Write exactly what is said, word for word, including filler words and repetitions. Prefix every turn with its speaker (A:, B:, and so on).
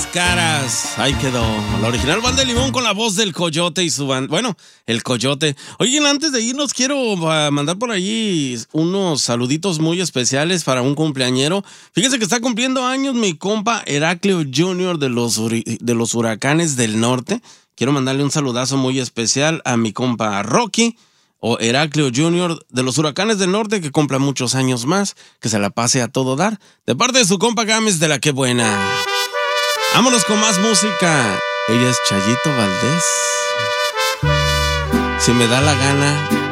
A: caras. Ahí quedó. La original Banda de Limón con la voz del Coyote y su banda. Bueno, el Coyote. Oigan, antes de irnos quiero uh, mandar por allí unos saluditos muy especiales para un cumpleañero. Fíjense que está cumpliendo años mi compa Heraclio junior de los, de los Huracanes del Norte. Quiero mandarle un saludazo muy especial a mi compa Rocky o Heraclio junior de los Huracanes del Norte, que cumpla muchos años más, que se la pase a todo dar. De parte de su compa Gámez de La Que Buena. Vámonos con más música. Ella es Chayito Valdés. Si me da la gana,